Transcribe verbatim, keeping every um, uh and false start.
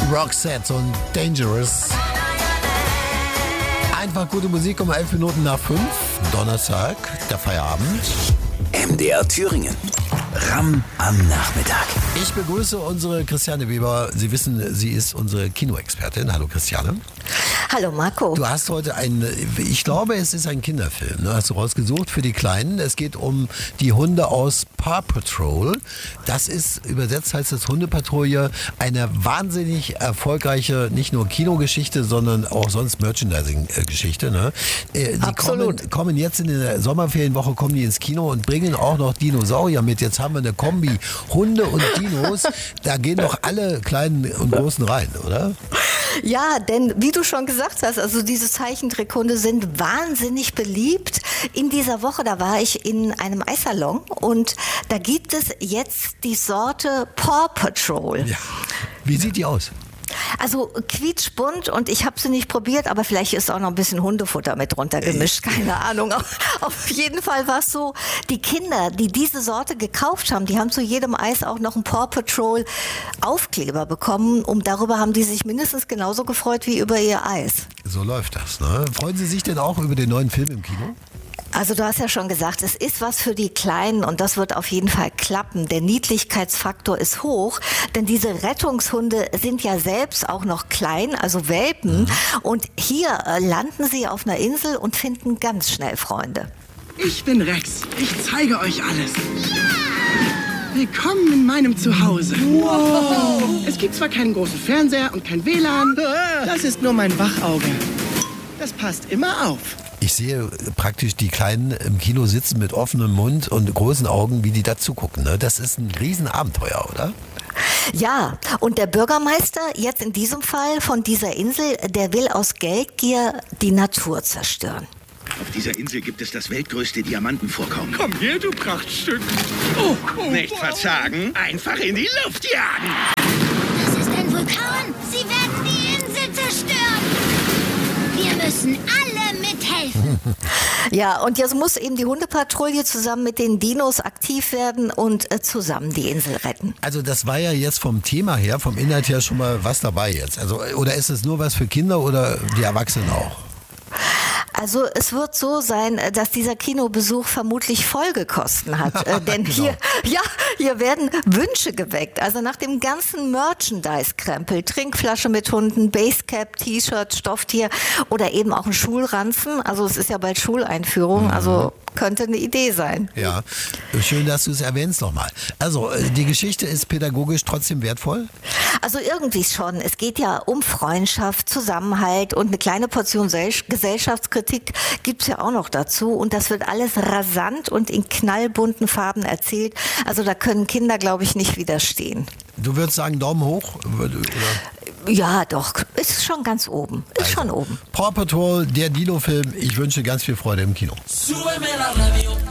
Roxette und Dangerous. Einfach gute Musik um elf Minuten nach fünf. Donnerstag, der Feierabend. M D R Thüringen. Ram am Nachmittag. Ich begrüße unsere Christiane Weber. Sie wissen, sie ist unsere Kinoexpertin. Hallo Christiane. Hallo Marco. Du hast heute einen, ich glaube es ist ein Kinderfilm, ne? Hast du rausgesucht für die Kleinen. Es geht um die Hunde aus Paw Patrol. Das ist, übersetzt heißt das Hundepatrouille, eine wahnsinnig erfolgreiche, nicht nur Kinogeschichte, sondern auch sonst Merchandising-Geschichte. Ne? Sie Absolut. Kommen, kommen jetzt in der Sommerferienwoche, kommen die ins Kino und bringen auch noch Dinosaurier mit. Jetzt haben wir eine Kombi Hunde und Dinos. Da gehen doch alle Kleinen und Großen rein, oder? Ja, denn wie du schon gesagt hast, also diese Zeichentrickhunde sind wahnsinnig beliebt. In dieser Woche, da war ich in einem Eissalon und da gibt es jetzt die Sorte Paw Patrol. Ja. Wie sieht die aus? Also quietschbunt und ich habe sie nicht probiert, aber vielleicht ist auch noch ein bisschen Hundefutter mit runtergemischt, keine Ahnung. Auf jeden Fall war es so, die Kinder, die diese Sorte gekauft haben, die haben zu jedem Eis auch noch einen Paw Patrol Aufkleber bekommen und darüber haben die sich mindestens genauso gefreut wie über ihr Eis. So läuft das, ne? Freuen Sie sich denn auch über den neuen Film im Kino? Also du hast ja schon gesagt, es ist was für die Kleinen und das wird auf jeden Fall klappen. Der Niedlichkeitsfaktor ist hoch, denn diese Rettungshunde sind ja selbst auch noch klein, also Welpen. Mhm. Und hier äh, landen sie auf einer Insel und finden ganz schnell Freunde. Ich bin Rex. Ich zeige euch alles. Ja! Willkommen in meinem Zuhause. Wow. Es gibt zwar keinen großen Fernseher und kein W L A N. Das ist nur mein Wachauge. Das passt immer auf. Ich sehe praktisch die Kleinen im Kino sitzen mit offenem Mund und großen Augen, wie die dazu gucken. Ne? Das ist ein Riesenabenteuer, oder? Ja, und der Bürgermeister, jetzt in diesem Fall von dieser Insel, der will aus Geldgier die Natur zerstören. Auf dieser Insel gibt es das weltgrößte Diamantenvorkommen. Komm her, du Prachtstück. Oh, oh, Nicht verzagen, einfach in die Luft jagen. Das ist ein Vulkan. Sie werden die Insel zerstören. Wir müssen alle mithelfen. Ja, und jetzt muss eben die Hundepatrouille zusammen mit den Dinos aktiv werden und äh, zusammen die Insel retten. Also das war ja jetzt vom Thema her, vom Inhalt her schon mal was dabei jetzt. Also, oder ist es nur was für Kinder oder die Erwachsenen auch? Also es wird so sein, dass dieser Kinobesuch vermutlich Folgekosten hat. äh, denn genau. hier, ja, hier werden Wünsche geweckt. Also nach dem ganzen Merchandise-Krempel, Trinkflasche mit Hunden, Basecap, T-Shirt, Stofftier oder eben auch ein Schulranzen. Also es ist ja bald Schuleinführung, mhm. also könnte eine Idee sein. Ja, schön, dass du es erwähnst nochmal. Also die Geschichte ist pädagogisch trotzdem wertvoll? Also irgendwie schon. Es geht ja um Freundschaft, Zusammenhalt und eine kleine Portion Gesellschaftskritik gibt es ja auch noch dazu. Und das wird alles rasant und in knallbunten Farben erzählt. Also da können Kinder, glaube ich, nicht widerstehen. Du würdest sagen Daumen hoch? Oder? Ja, doch. Ist schon ganz oben. Ist also, schon oben. Paw Patrol, der Dino-Film. Ich wünsche ganz viel Freude im Kino.